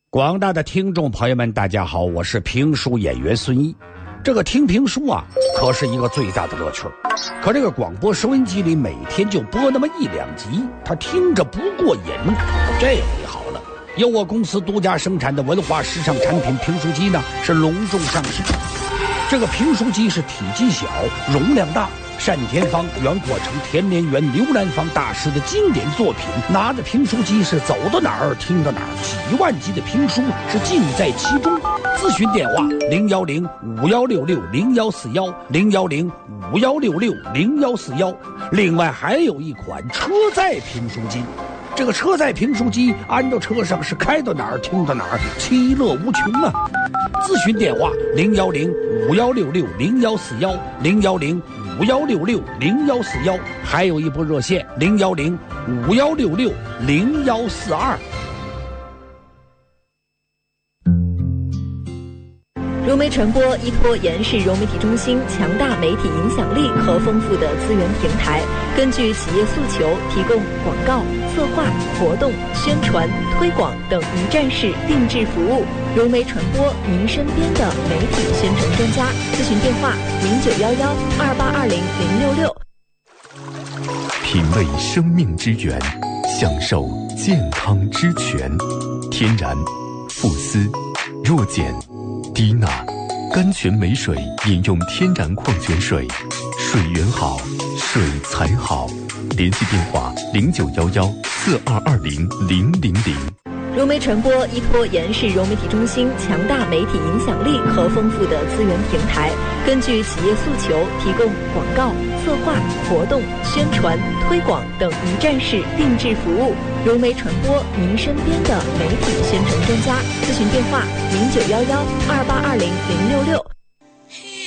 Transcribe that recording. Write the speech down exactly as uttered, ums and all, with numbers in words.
广大的听众朋友们，大家好，我是评书演员孙一。这个听评书啊，可是一个最大的乐趣。可这个广播收音机里每天就播那么一两集，他听着不过瘾。这回好了，由我公司独家生产的文化时尚产品评书机呢，是隆重上市。这个评书机是体积小，容量大。单田芳、袁阔成、田连元、刘兰芳大师的经典作品，拿着评书机是走到哪儿听到哪儿，几万集的评书是尽在其中。咨询电话零幺零五幺六六零幺四幺零幺零五幺六六零幺四幺。另外还有一款车载评书机，这个车载评书机安到车上是开到哪儿听到哪儿，其乐无穷啊！咨询电话零幺零五幺六六零幺四幺零幺零五幺六六零幺四幺，还有一部热线零幺零五幺六六零幺四二。 融媒传播依托延世融媒体中心强大媒体影响力和丰富的资源平台，根据企业诉求提供广告、策划、活动、宣传、推广等一站式定制服务。融媒传播，您身边的媒体宣传专家。咨询电话零九幺幺二八二零零六六。 品味生命之源，享受健康之泉。天然、富斯、弱碱、低钠、甘泉美水，饮用天然矿泉水，水源好，水才好。联系电话零九幺幺四二二零零零零。 融媒传播依托延世融媒体中心强大媒体影响力和丰富的资源平台，根据企业诉求提供广告、策划、活动、宣传、推广等一站式定制服务。融媒传播，您身边的媒体宣传专家。咨询电话零九幺幺二八二零零六六。